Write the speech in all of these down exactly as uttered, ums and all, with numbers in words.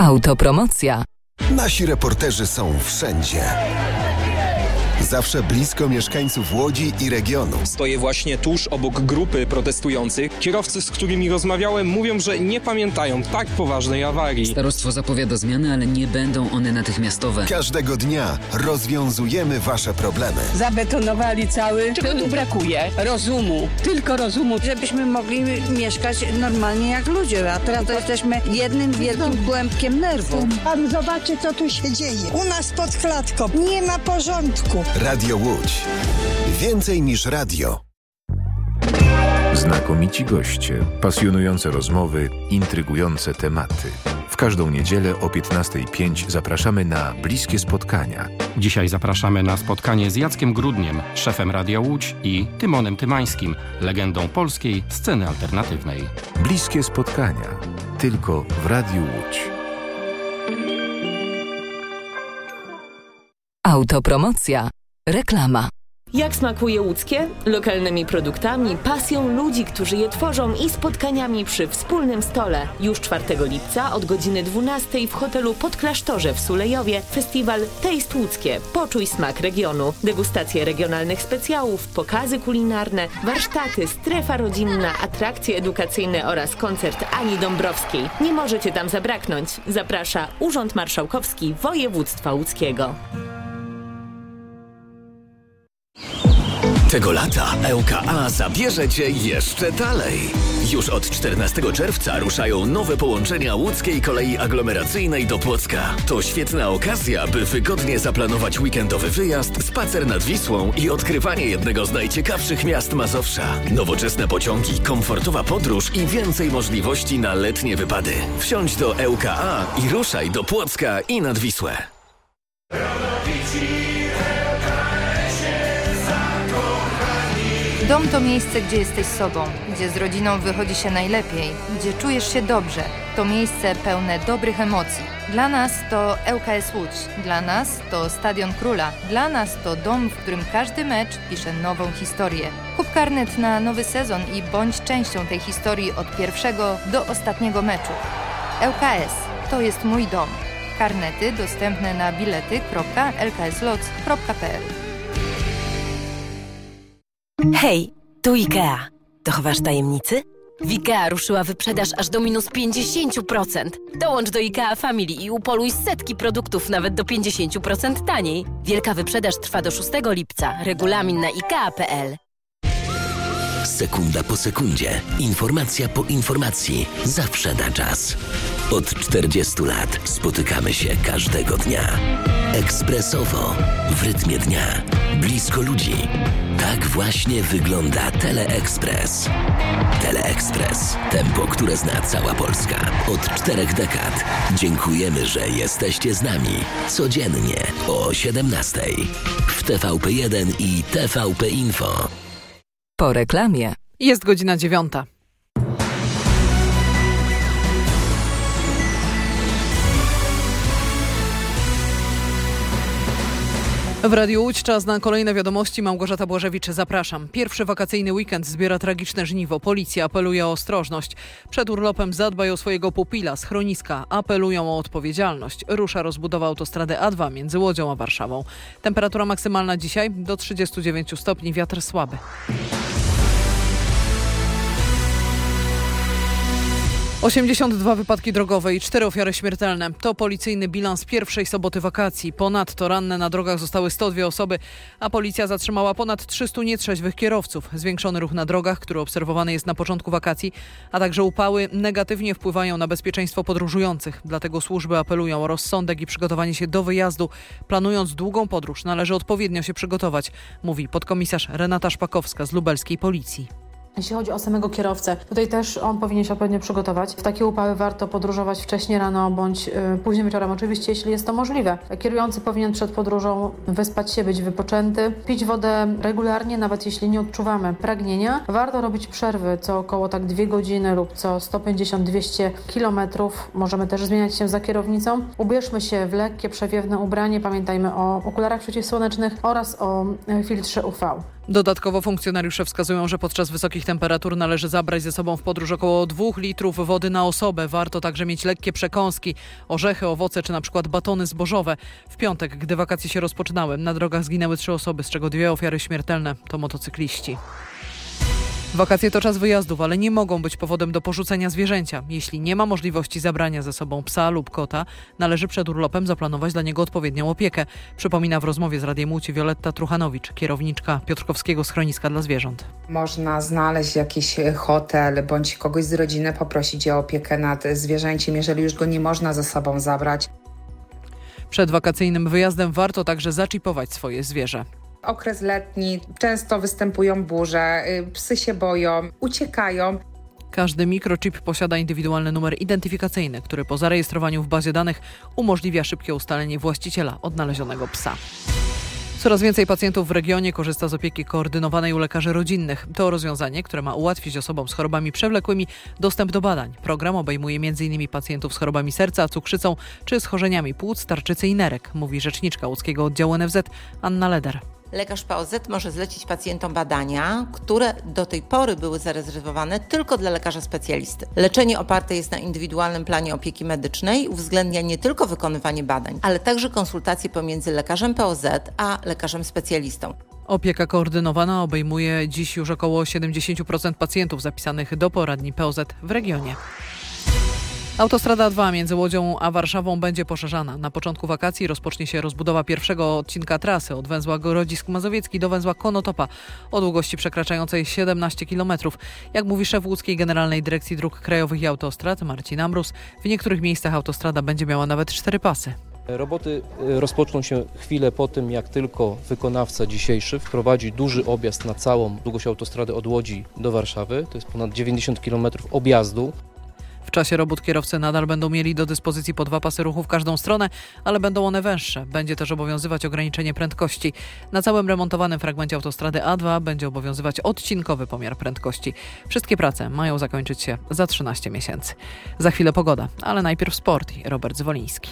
Autopromocja. Nasi reporterzy są wszędzie. Zawsze blisko mieszkańców Łodzi i regionu. Stoję właśnie tuż obok grupy protestujących. Kierowcy, z którymi rozmawiałem, mówią, że nie pamiętają tak poważnej awarii. Starostwo zapowiada zmiany, ale nie będą one natychmiastowe. Każdego dnia rozwiązujemy wasze problemy. Zabetonowali cały. Czego tu brakuje? Rozumu. Tylko rozumu. Żebyśmy mogli mieszkać normalnie jak ludzie. A teraz to jesteśmy jednym wielkim głębkiem nerwu. Pan zobaczy, co tu się dzieje. U nas pod klatką nie ma porządku. Radio Łódź. Więcej niż radio. Znakomici goście, pasjonujące rozmowy, intrygujące tematy. W każdą niedzielę o piętnasta pięć zapraszamy na Bliskie Spotkania. Dzisiaj zapraszamy na spotkanie z Jackiem Grudniem, szefem Radia Łódź, i Tymonem Tymańskim, legendą polskiej sceny alternatywnej. Bliskie Spotkania. Tylko w Radiu Łódź. Autopromocja. Reklama. Jak smakuje łódzkie? Lokalnymi produktami, pasją ludzi, którzy je tworzą i spotkaniami przy wspólnym stole. Już czwartego lipca od godziny dwunastej w hotelu Podklasztorze w Sulejowie festiwal Taste Łódzkie. Poczuj smak regionu. Degustacje regionalnych specjałów, pokazy kulinarne, warsztaty, strefa rodzinna, atrakcje edukacyjne oraz koncert Ani Dąbrowskiej. Nie możecie tam zabraknąć. Zaprasza Urząd Marszałkowski Województwa Łódzkiego. Tego lata L K A zabierze Cię jeszcze dalej. Już od czternastego czerwca ruszają nowe połączenia łódzkiej kolei aglomeracyjnej do Płocka. To świetna okazja, by wygodnie zaplanować weekendowy wyjazd, spacer nad Wisłą i odkrywanie jednego z najciekawszych miast Mazowsza. Nowoczesne pociągi, komfortowa podróż i więcej możliwości na letnie wypady. Wsiądź do L K A i ruszaj do Płocka i nad Wisłę. Dom to miejsce, gdzie jesteś sobą, gdzie z rodziną wychodzi się najlepiej, gdzie czujesz się dobrze. To miejsce pełne dobrych emocji. Dla nas to L K S Łódź, dla nas to Stadion Króla, dla nas to dom, w którym każdy mecz pisze nową historię. Kup karnet na nowy sezon i bądź częścią tej historii od pierwszego do ostatniego meczu. L K S to jest mój dom. Karnety dostępne na bilety kropka l k s lots kropka p l. Hej, tu IKEA. Dochowasz tajemnicy? W IKEA ruszyła wyprzedaż aż do minus pięćdziesiąt procent. Dołącz do IKEA Family i upoluj setki produktów nawet do pięćdziesiąt procent taniej. Wielka wyprzedaż trwa do szóstego lipca. Regulamin na ikea kropka p l. Sekunda po sekundzie, informacja po informacji, zawsze na czas. Od czterdziestu lat spotykamy się każdego dnia. Ekspresowo, w rytmie dnia, blisko ludzi. Tak właśnie wygląda Teleekspres. Teleekspres. Tempo, które zna cała Polska. Od czterech dekad. Dziękujemy, że jesteście z nami. Codziennie o siedemnastej. W T V P jeden i T V P Info. Po reklamie. Jest godzina dziewiąta. W Radiu Łódź czas na kolejne wiadomości. Małgorzata Błażewicz, zapraszam. Pierwszy wakacyjny weekend zbiera tragiczne żniwo. Policja apeluje o ostrożność. Przed urlopem zadbaj o swojego pupila. Schroniska apelują o odpowiedzialność. Rusza rozbudowa autostrady A dwa między Łodzią a Warszawą. Temperatura maksymalna dzisiaj do trzydziestu dziewięciu stopni, wiatr słaby. osiemdziesiąt dwa wypadki drogowe i cztery ofiary śmiertelne. To policyjny bilans pierwszej soboty wakacji. Ponadto ranne na drogach zostały sto dwie osoby, a policja zatrzymała ponad trzystu nietrzeźwych kierowców. Zwiększony ruch na drogach, który obserwowany jest na początku wakacji, a także upały negatywnie wpływają na bezpieczeństwo podróżujących. Dlatego służby apelują o rozsądek i przygotowanie się do wyjazdu. Planując długą podróż, należy odpowiednio się przygotować, mówi podkomisarz Renata Szpakowska z lubelskiej policji. Jeśli chodzi o samego kierowcę, tutaj też on powinien się odpowiednio przygotować. W takie upały warto podróżować wcześniej rano bądź y, późnym wieczorem, oczywiście jeśli jest to możliwe. Kierujący powinien przed podróżą wyspać się, być wypoczęty, pić wodę regularnie, nawet jeśli nie odczuwamy pragnienia. Warto robić przerwy co około tak dwie godziny lub co sto pięćdziesiąt do dwustu kilometrów. Możemy też zmieniać się za kierownicą. Ubierzmy się w lekkie, przewiewne ubranie. Pamiętajmy o okularach przeciwsłonecznych oraz o filtrze U V. Dodatkowo funkcjonariusze wskazują, że podczas wysokich temperatur należy zabrać ze sobą w podróż około dwóch litrów wody na osobę. Warto także mieć lekkie przekąski, orzechy, owoce czy na przykład batony zbożowe. W piątek, gdy wakacje się rozpoczynały, na drogach zginęły trzy osoby, z czego dwie ofiary śmiertelne to motocykliści. Wakacje to czas wyjazdów, ale nie mogą być powodem do porzucenia zwierzęcia. Jeśli nie ma możliwości zabrania ze sobą psa lub kota, należy przed urlopem zaplanować dla niego odpowiednią opiekę. Przypomina w rozmowie z Radiem Łódź Wioletta Truchanowicz, kierowniczka Piotrkowskiego Schroniska dla Zwierząt. Można znaleźć jakiś hotel bądź kogoś z rodziny, poprosić o opiekę nad zwierzęciem, jeżeli już go nie można ze sobą zabrać. Przed wakacyjnym wyjazdem warto także zaczipować swoje zwierzę. Okres letni, często występują burze, psy się boją, uciekają. Każdy mikrochip posiada indywidualny numer identyfikacyjny, który po zarejestrowaniu w bazie danych umożliwia szybkie ustalenie właściciela odnalezionego psa. Coraz więcej pacjentów w regionie korzysta z opieki koordynowanej u lekarzy rodzinnych. To rozwiązanie, które ma ułatwić osobom z chorobami przewlekłymi dostęp do badań. Program obejmuje m in pacjentów z chorobami serca, cukrzycą czy schorzeniami płuc, tarczycy i nerek, mówi rzeczniczka łódzkiego oddziału N F Z Anna Leder. Lekarz P O Z może zlecić pacjentom badania, które do tej pory były zarezerwowane tylko dla lekarza specjalisty. Leczenie oparte jest na indywidualnym planie opieki medycznej, uwzględnia nie tylko wykonywanie badań, ale także konsultacje pomiędzy lekarzem P O Z a lekarzem specjalistą. Opieka koordynowana obejmuje dziś już około siedemdziesiąt procent pacjentów zapisanych do poradni P O Z w regionie. Autostrada dwa między Łodzią a Warszawą będzie poszerzana. Na początku wakacji rozpocznie się rozbudowa pierwszego odcinka trasy od węzła Grodzisk Mazowiecki do węzła Konotopa o długości przekraczającej siedemnaście kilometrów. Jak mówi szef Łódzkiej Generalnej Dyrekcji Dróg Krajowych i Autostrad Marcin Ambrus, w niektórych miejscach autostrada będzie miała nawet cztery pasy. Roboty rozpoczną się chwilę po tym, jak tylko wykonawca dzisiejszy wprowadzi duży objazd na całą długość autostrady od Łodzi do Warszawy. To jest ponad dziewięćdziesiąt kilometrów objazdu. W czasie robót kierowcy nadal będą mieli do dyspozycji po dwa pasy ruchu w każdą stronę, ale będą one węższe. Będzie też obowiązywać ograniczenie prędkości. Na całym remontowanym fragmencie autostrady A dwa będzie obowiązywać odcinkowy pomiar prędkości. Wszystkie prace mają zakończyć się za trzynaście miesięcy. Za chwilę pogoda, ale najpierw sport i Robert Zwoliński.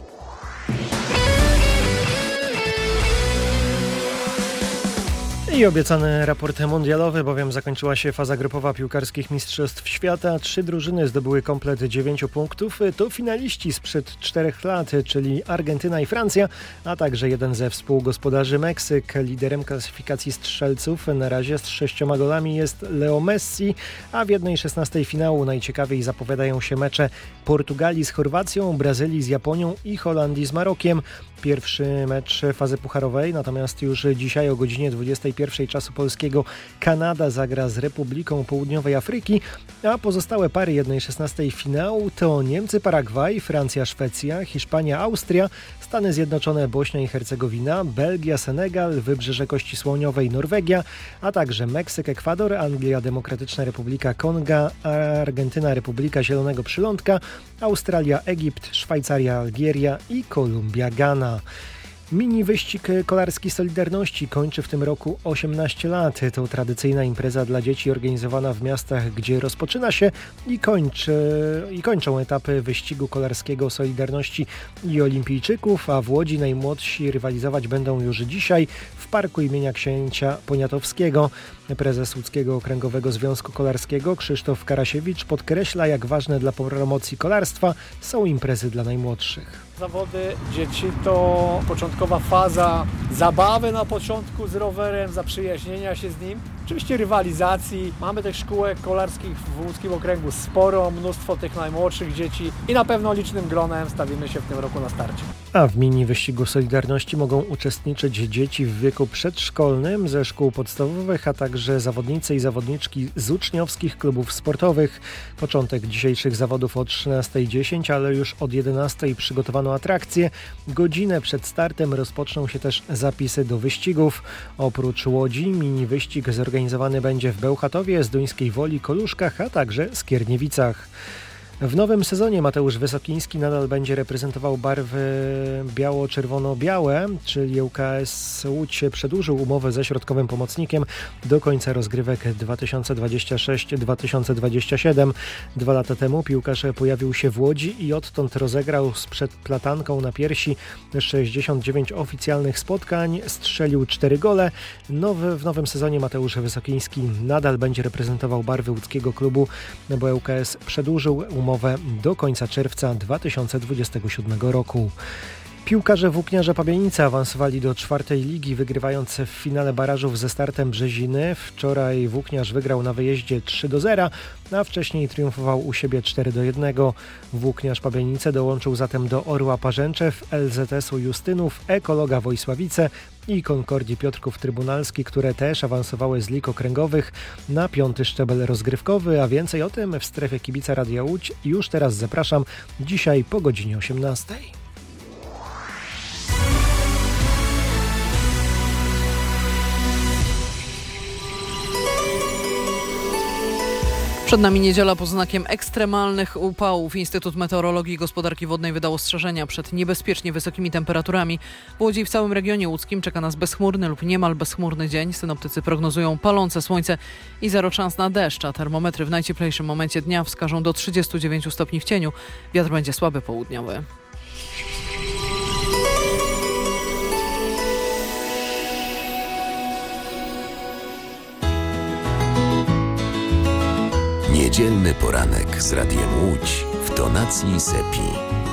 I obiecany raport mundialowy, bowiem zakończyła się faza grupowa piłkarskich Mistrzostw Świata. Trzy drużyny zdobyły komplet dziewięciu punktów. To finaliści sprzed czterech lat, czyli Argentyna i Francja, a także jeden ze współgospodarzy Meksyk. Liderem klasyfikacji strzelców na razie z sześcioma golami jest Leo Messi, a w jednej szesnastej finału najciekawiej zapowiadają się mecze Portugalii z Chorwacją, Brazylii z Japonią i Holandii z Marokiem. Pierwszy mecz fazy pucharowej, natomiast już dzisiaj o godzinie dwudziestej pierwszej czasu polskiego Kanada zagra z Republiką Południowej Afryki, a pozostałe pary jednej szesnastej finału to Niemcy, Paragwaj, Francja, Szwecja, Hiszpania, Austria, Stany Zjednoczone, Bośnia i Hercegowina, Belgia, Senegal, Wybrzeże Kości Słoniowej, Norwegia, a także Meksyk, Ekwador, Anglia, Demokratyczna Republika Konga, Argentyna, Republika Zielonego Przylądka, Australia, Egipt, Szwajcaria, Algieria i Kolumbia, Gana. Mini wyścig kolarski Solidarności kończy w tym roku osiemnaście lat. To tradycyjna impreza dla dzieci organizowana w miastach, gdzie rozpoczyna się i, kończy, i kończą etapy wyścigu kolarskiego Solidarności i olimpijczyków, a w Łodzi najmłodsi rywalizować będą już dzisiaj w parku imienia księcia Poniatowskiego. Prezes Łódzkiego Okręgowego Związku Kolarskiego Krzysztof Karasiewicz podkreśla, jak ważne dla promocji kolarstwa są imprezy dla najmłodszych. Zawody dzieci to początkowa faza zabawy na początku z rowerem, zaprzyjaźnienia się z nim, oczywiście rywalizacji. Mamy tych szkółek kolarskich w Łódzkim Okręgu sporo, mnóstwo tych najmłodszych dzieci i na pewno licznym gronem stawimy się w tym roku na starcie. A w mini wyścigu Solidarności mogą uczestniczyć dzieci w wieku przedszkolnym ze szkół podstawowych, a także zawodnicy i zawodniczki z uczniowskich klubów sportowych. Początek dzisiejszych zawodów o trzynastej dziesięć, ale już od jedenastej przygotowano atrakcje. Godzinę przed startem rozpoczną się też zapisy do wyścigów. Oprócz Łodzi mini wyścig zorganizowany będzie w Bełchatowie, Zduńskiej Woli, Koluszkach, a także Skierniewicach. W nowym sezonie Mateusz Wysokiński nadal będzie reprezentował barwy biało-czerwono-białe, czyli U K S Łódź przedłużył umowę ze środkowym pomocnikiem do końca rozgrywek dwa tysiące dwudziesty szósty dwa tysiące dwudziesty siódmy. Dwa lata temu piłkarz pojawił się w Łodzi i odtąd rozegrał z przedplatanką na piersi sześćdziesiąt dziewięć oficjalnych spotkań, strzelił cztery gole. Nowy, w nowym sezonie Mateusz Wysokiński nadal będzie reprezentował barwy łódzkiego klubu, bo U K S przedłużył umowę do końca czerwca dwa tysiące dwudziestego siódmego roku. Piłkarze włókniarza Pabianice awansowali do czwartej ligi, wygrywając w finale barażów ze Startem Brzeziny. Wczoraj włókniarz wygrał na wyjeździe trzy do zera, a wcześniej triumfował u siebie cztery do jednego. Włókniarz Pabianice dołączył zatem do Orła Parzęczew, L Z S-u Justynów, Ekologa Wojsławice i Konkordii Piotrków Trybunalski, które też awansowały z lig okręgowych na piąty szczebel rozgrywkowy, a więcej o tym w strefie kibica Radia Łódź. Już teraz zapraszam, dzisiaj po godzinie osiemnastej. Przed nami niedziela pod znakiem ekstremalnych upałów. Instytut Meteorologii i Gospodarki Wodnej wydał ostrzeżenia przed niebezpiecznie wysokimi temperaturami. W Łodzi i w całym regionie łódzkim czeka nas bezchmurny lub niemal bezchmurny dzień. Synoptycy prognozują palące słońce i zero szans na deszcz, a termometry w najcieplejszym momencie dnia wskażą do trzydziestu dziewięciu stopni w cieniu. Wiatr będzie słaby południowy. Niedzielny poranek z Radiem Łódź w tonacji Sepi.